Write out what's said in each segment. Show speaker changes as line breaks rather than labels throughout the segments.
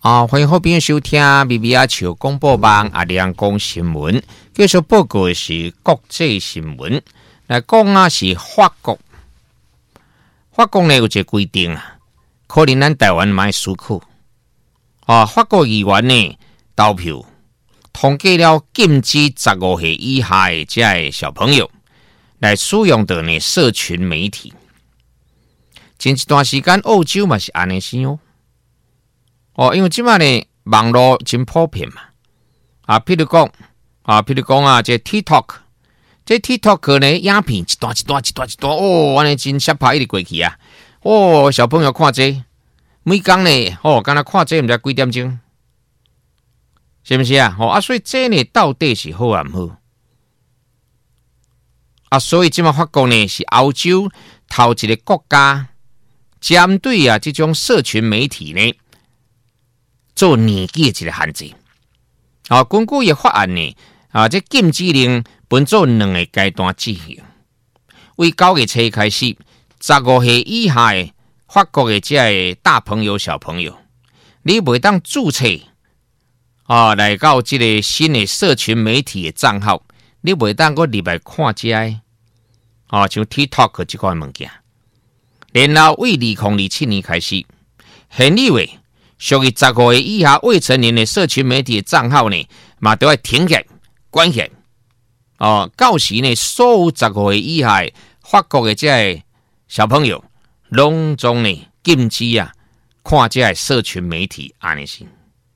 欢迎好朋友收听 BBR 球广播网阿亮讲新闻。继续报告的是国际新闻，来讲是法国。法国呢有一个规定可能咱台湾买思考。法国议员呢投票通过了禁止15岁以下的这些小朋友来使用的呢社群媒体。前一段时间澳洲嘛是安尼先因为即马呢网络真普遍嘛，譬如讲这 TikTok 呢影片一段，安尼真吓拍一直过去啊！小朋友看这每天呢，敢若看这毋知几点钟，是不是啊？所以这呢到底是好啊毋好？所以即马法国呢是欧洲头一个国家针对这种社群媒体呢。做年纪的一个限制，根据伊法案呢，这禁止令分做2个阶段执行。为9月初开始，15岁以下的法国的这大朋友小朋友，你袂当注册来到这个新的社群媒体的账号，你袂当搁入来看这像 TikTok 这款物件。然后为2027年开始，现立为属于15岁以下未成年的社群媒体的账号呢，嘛都要停起关起到时呢，所有15岁以下的法国的这小朋友，拢总呢禁止看这社群媒体安尼先。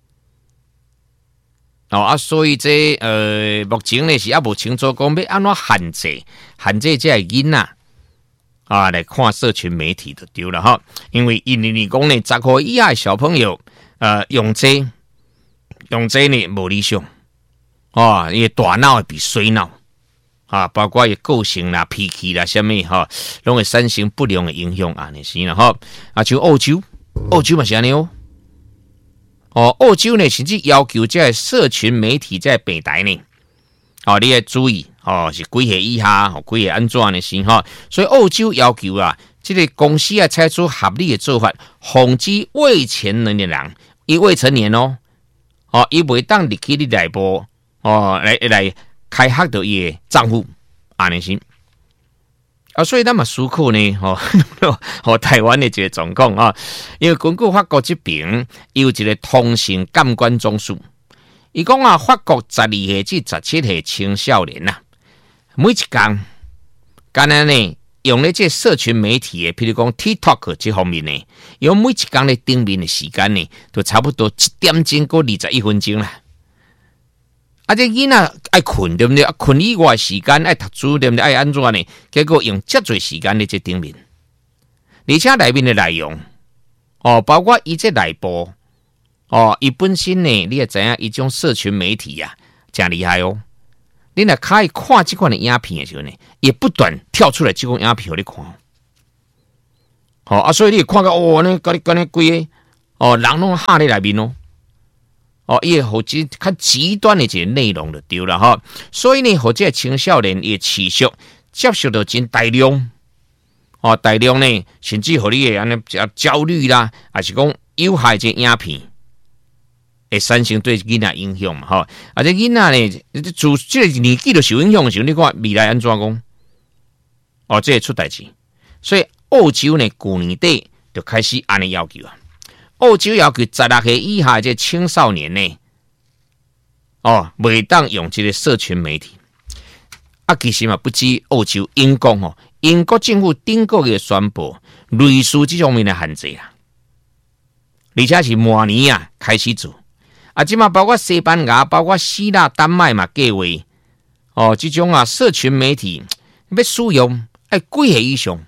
所以这目前呢是无清楚讲要安怎限制这囡仔来看社群媒体就对了哈，因为因为讲呢，15岁以下的小朋友用这呢无理想伊大脑会比衰脑包括伊个性啦、脾气啦什么拢会产生不良的影响安尼是啦哈。像澳洲嘛是安尼澳洲呢甚至要求这社群媒体这平台呢你要注意是几岁以下几岁安怎的是所以澳洲要求这个公司采取合理的做法，防止未成年的人，伊未成年伊袂当入去你内部来开发到伊的账户安尼是所以咱嘛思考呢台湾的这个状况因为根据法国这边有一个通信监管总署，伊讲法国12岁至17岁青少年每一天敢若呢用咧这社群媒体的，譬如讲 TikTok 这方面呢，用每一天的顶面的时间呢，就差不多1点钟到21分钟啦。这囡仔爱困对不对？困以外时间爱读书对不对？爱安怎呢？结果用这多时间在这顶面，而且内面的内容包括伊这内部伊本身呢，你也知影伊种社群媒体真厉害你若可以看这款的影片的时候呢，也不断跳出来这款影片给你看。所以你看到那跟你规个人拢哈在内面伊会好较极端的一个内容就对了所以呢，或者青少年也持续接受到真大量呢，甚至互你的安尼焦虑啦，还是讲有害这影片。会产生对囡仔影响嘛？这囡仔呢，自这个年纪就受影响的时候，你看未来安怎讲？这会出代志。所以澳洲呢，去年底就开始安尼要求澳洲要求16岁以下这青少年呢，袂当用这个社群媒体。其实嘛，不止澳洲，英国英国政府顶个月宣布类似这方面的限制而且是明年开始做。即嘛包括西班牙、包括希腊、丹麦嘛，计划这种社群媒体要使用几岁以上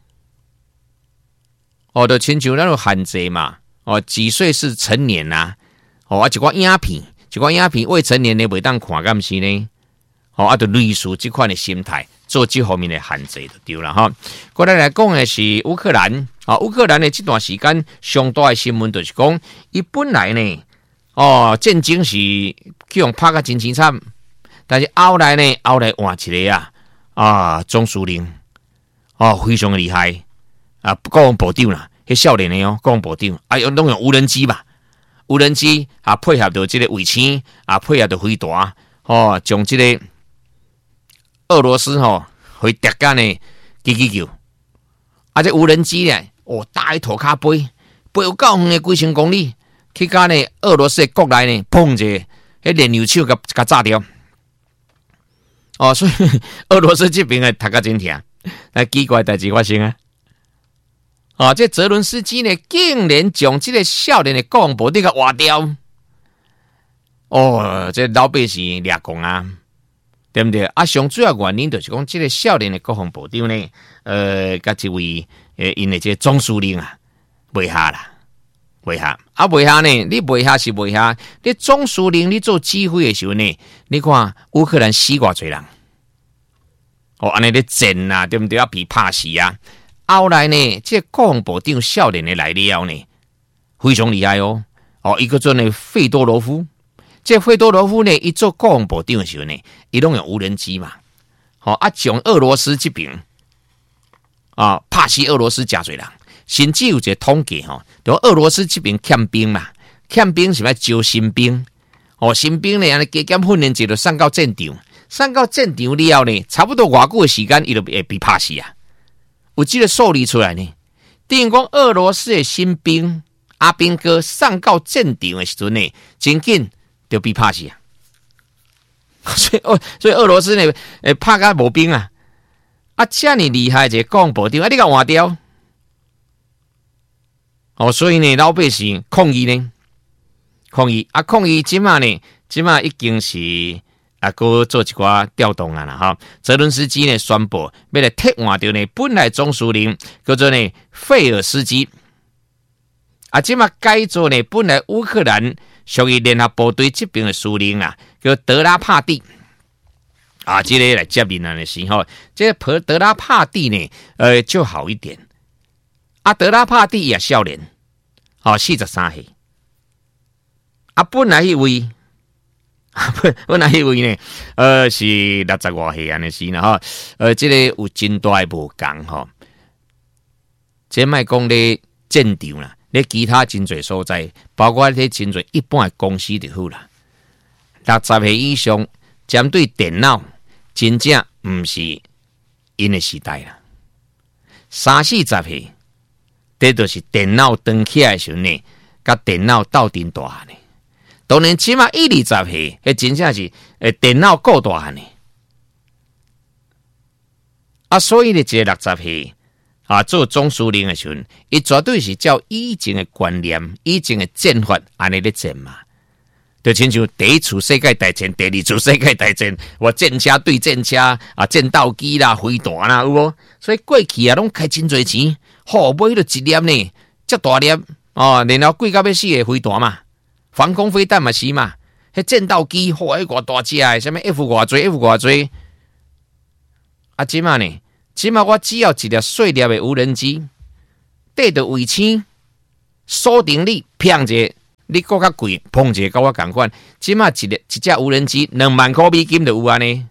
就亲像那种限制嘛几岁是成年一寡影片未成年的袂当看，敢是呢就类似这款的心态做这方面的限制就对了过来讲的是乌克兰乌克兰的这段时间上大的新闻就是讲，伊本来呢战争是用拍个真凄惨，但是后来换一个总司令非常的厉害国防部长啦，迄少年的国防部长拢用无人机吧， 无人机啊，配合到这个卫星啊，配合到飞弹，将这个俄罗斯会敌间的击球，啊，这无人机呢，打一土骹飞有够远的几千公里，去甲呢俄罗斯的国内呢，砰一下，迄燃油厂甲炸掉。所以俄罗斯这边的头壳真疼，奇怪代志发生啊！这泽伦斯基呢，竟然将这个少年的国防部长给换掉。这老百姓掠讲啊，对不对？上主要原因就是讲，这个少年的国防部长呢，甲这位因的这总司令啊，袂下啦，袂下。袂下呢？你袂下是袂下，你总司令你做指挥的时候呢，你看乌克兰死偌侪人，安尼咧战啊，对不对？被拍死啊！后来呢，这国防部长少年的来了呢，非常厉害哦。一个做呢费多罗夫，这费多罗夫呢，伊做国防部长的时候呢，伊拢用无人机嘛，从俄罗斯这边拍死俄罗斯真侪人。甚至有一个统计就俄罗斯这边欠兵嘛，欠兵是要招新兵，新兵呢，安尼加减训练一路送到战场，送到战场了后呢，差不多偌久的时间，伊就会被拍死啊。有这个数字出来呢，等于讲俄罗斯的新兵阿兵哥送到战场的时阵呢，真紧就被拍死啊。所以俄罗斯呢，拍甲无兵啊，这么厉害一个国防部长，你甲换掉。所以呢，老百姓抗议呢，抗议即马呢，已经是搁做一寡调动啊啦泽伦斯基呢宣布要来替换掉呢本来总司令叫做呢费尔斯基，即马改做呢本来乌克兰属于联合部队这边的司令叫德拉帕蒂这个来接任的时候，这个德拉帕蒂呢就好一点。德拉帕蒂也少年，43岁。本来迄位，本来迄位呢，是60多岁安尼是呢这个有真大的无共这卖讲咧战场啦，咧其他真侪所在，包括咧真侪一般的公司就好啦。60岁以上，针对电脑，真正毋是因的时代啦。30-40岁。这就是电脑登起来的时候呢，甲电脑斗阵大汉呢。当然，起码10-20岁，真正是电脑够大汉呢。所以呢，这个60岁做总司令的时候，伊绝对是照以前的观念、以前的战法安尼咧战嘛。就亲像第一次世界大战、第二次世界大战，战车对战车战斗机啦、飞弹啦，有无？所以过去拢开真侪钱。买迄个一粒呢，遮大粒然后贵到要死的飞弹嘛，防空飞弹嘛是嘛，迄战斗机迄偌大只的，什么 F 偌济 F 偌济，即嘛呢？即嘛我只要一粒细粒的无人机，缀着卫星锁定你，骗者你搁较贵，碰者甲我共款。即嘛一只无人机2万块美金就有安尼。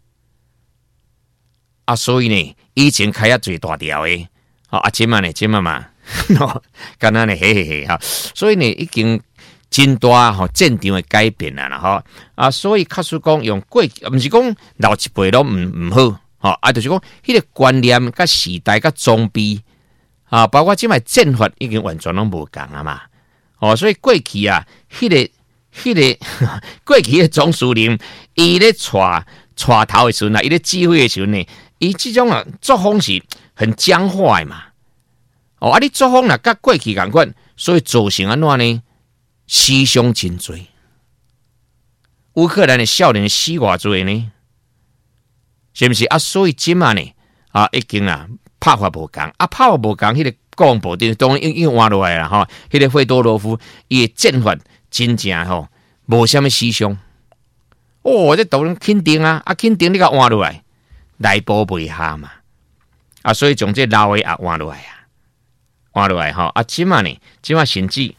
所以呢，以前开最大条的。即嘛呢，即嘛嘛，敢若呢，嘿，所以呢，已经真大战场的改变啦所以确实讲用过去，毋是讲老一辈拢唔好，就是讲迄个观念、甲时代、甲装备包括即卖战法已经完全拢无共嘛，所以过去迄个过去的总司令，伊咧带头的时候伊咧指挥的时候呢，伊这种作风是很僵化的嘛。你作风甲过去共款，所以造成安怎呢？死伤真多。乌克兰的少年死偌多呢？是不是所以即嘛呢？已经拍法无共，拍法无共，迄个国防部长当然已经换落来啦迄个费多罗夫，伊的战法真正无啥物死伤。这当然肯定肯定你甲换落来，内部袂下嘛。所以从这老的换落来换落来即嘛呢？即嘛甚至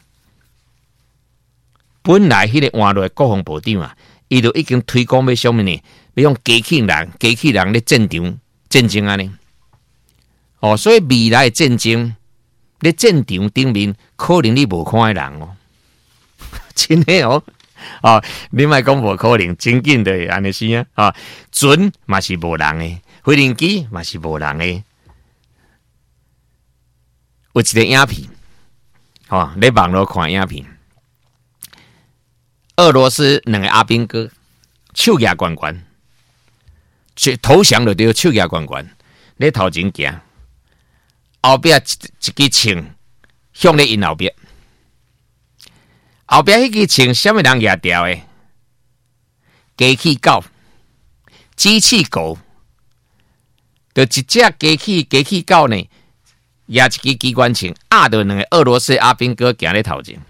本来迄个换落来国防部长伊就已经推广要啥物呢？要用机器人咧战争安尼。所以未来的战争咧战场顶面，可能你无看的人真的哦。哦，你莫讲无可能，真紧的安尼是啊。啊，船嘛是无人的，飞行机嘛是无人的。有一个影片，哦，在网络看影片，俄罗斯两个阿兵哥手举悬悬，投降就对，手举悬悬，咧头前行，后壁一支枪向咧因后壁。后壁迄支枪，什么人举掉的？机器狗、机器狗，就一只机器狗呢，举一支机关枪，压到两个俄罗斯阿兵哥行咧头前。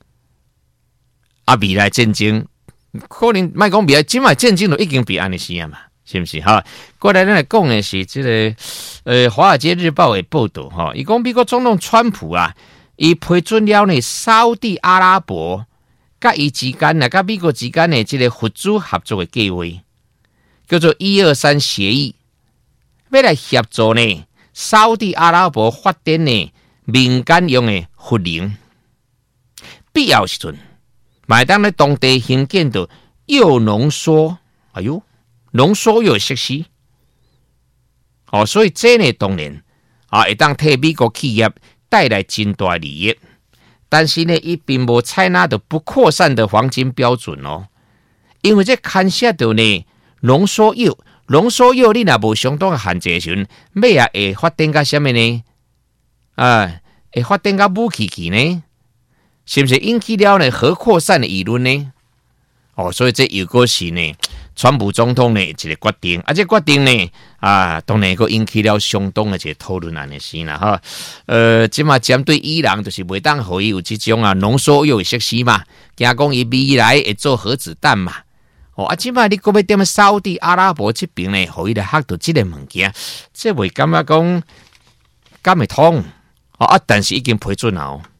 未来战争可能莫讲未来，即卖战争都已经比安尼时啊嘛，是毋是哈？过来咱来讲的是这个华尔街日报的报道哈，伊讲美国总统川普啊。伊批准了呢，沙地阿拉伯甲伊之间甲美国之间的这个合资合作的计划，叫做123协议，要来协助呢沙地阿拉伯发展呢民间用的核能，必要时阵，买当咧当地兴建的铀浓缩，哎呦，浓缩铀设施，哦，所以这呢当然啊，会当替美国企业带来真大利益，但是呢，伊并无采纳的不扩散的黄金标准哦，因为这牵涉到呢浓缩铀，你若无相当的限制的时阵，尾啊会发展到什么呢？会发展到武器去呢？是不是引起了呢核扩散的议论呢？哦，所以这又个是呢，川普总统呢一个决定，这决定呢当然个引起了相当的一个讨论安尼是啦哈。即嘛针对伊朗就是袂当互伊有这种浓缩铀设施嘛，惊讲伊未来会做核子弹嘛。哦，即嘛你搁要踮沙地阿拉伯这边呢，互伊来学到这个物件，这袂感觉讲敢会通？但是已经批准了。